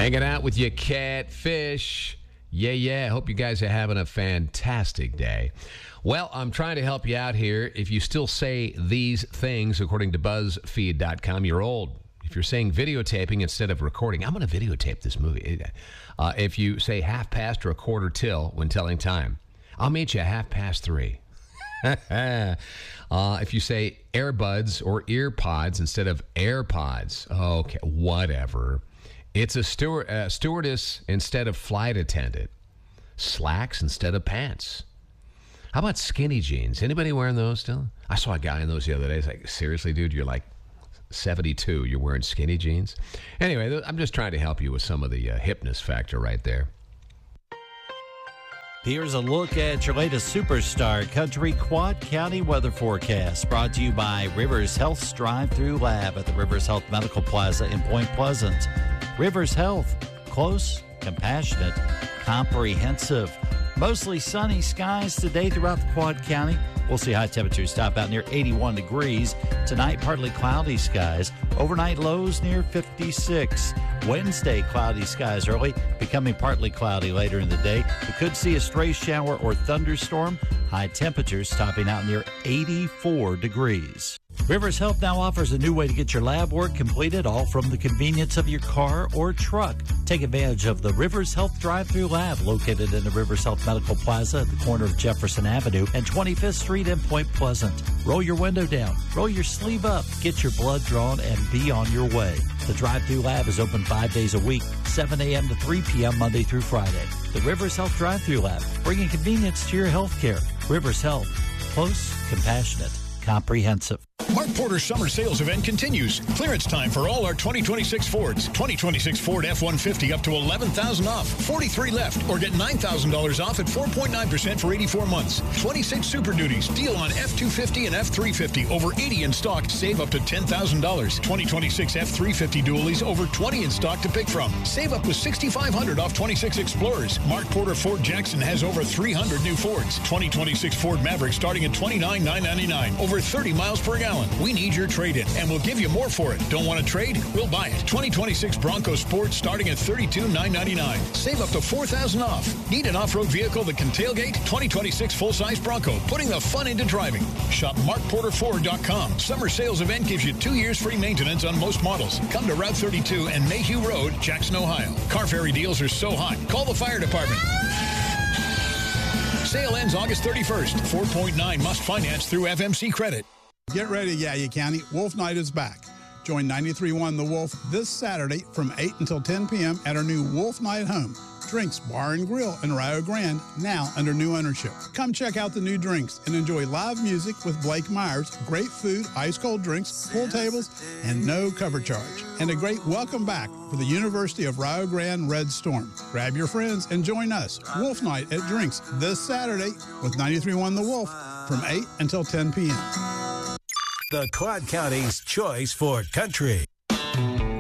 Hanging out with you, Catfish. Yeah. Hope you guys are having a fantastic day. Well, I'm trying to help you out here. If you still say these things, according to BuzzFeed.com, you're old. If you're saying videotaping instead of recording, I'm going to videotape this movie. If you say half past or a quarter till when telling time, I'll meet you 3:30. If you say earbuds or earpods instead of AirPods, okay, whatever. It's a stewardess instead of flight attendant. Slacks instead of pants. How about skinny jeans? Anybody wearing those still? I saw a guy in those the other day. It's like, seriously, dude, you're like 72. You're wearing skinny jeans? Anyway, I'm just trying to help you with some of the hipness factor right there. Here's a look at your latest Superstar Country Quad County weather forecast, brought to you by Rivers Health's Drive-Thru Lab at the Rivers Health Medical Plaza in Point Pleasant. Rivers Health, close, compassionate, comprehensive. Mostly sunny skies today throughout the Quad County. We'll see high temperatures top out near 81 degrees. Tonight, partly cloudy skies. Overnight lows near 56. Wednesday, cloudy skies early, becoming partly cloudy later in the day. We could see a stray shower or thunderstorm. High temperatures topping out near 84 degrees. Rivers Health now offers a new way to get your lab work completed, all from the convenience of your car or truck. Take advantage of the Rivers Health Drive-Thru Lab, located in the Rivers Health Medical Plaza at the corner of Jefferson Avenue and 25th Street in Point Pleasant. Roll your window down, roll your sleeve up, get your blood drawn, and be on your way. The Drive-Thru Lab is open 5 days a week, 7 a.m. to 3 p.m. Monday through Friday. The Rivers Health Drive-Thru Lab, bringing convenience to your health care. Rivers Health, close, compassionate, comprehensive. Mark Porter's summer sales event continues. Clearance time for all our 2026 Fords. 2026 Ford F-150 up to $11,000 off. 43 left, or get $9,000 off at 4.9% for 84 months. 26 Super Duties. Deal on F-250 and F-350. Over 80 in stock. Save up to $10,000. 2026 F-350 dualies. Over 20 in stock to pick from. Save up to $6,500 off 26 Explorers. Mark Porter Ford Jackson has over 300 new Fords. 2026 Ford Maverick starting at $29,999. Over 30 miles per gallon. We need your trade-in, and we'll give you more for it. Don't want to trade? We'll buy it. 2026 Bronco Sport starting at $32,999. Save up to $4,000 off. Need an off-road vehicle that can tailgate? 2026 full-size Bronco, putting the fun into driving. Shop MarkPorterFord.com. Summer sales event gives you 2 years free maintenance on most models. Come to Route 32 and Mayhew Road, Jackson, Ohio. Car ferry deals are so hot. Call the fire department. Sale ends August 31st. 4.9 must finance through FMC Credit. Get ready, Yaya County. Wolf Night is back. Join 93.1 The Wolf this Saturday from 8 until 10 p.m. at our new Wolf Night home. Drinks Bar and Grill in Rio Grande, now under new ownership. Come check out the new drinks and enjoy live music with Blake Myers, great food, ice-cold drinks, pool tables, and no cover charge. And a great welcome back for the University of Rio Grande Red Storm. Grab your friends and join us. Wolf Night at Drinks this Saturday with 93.1 The Wolf from 8 until 10 p.m. The Quad County's choice for country.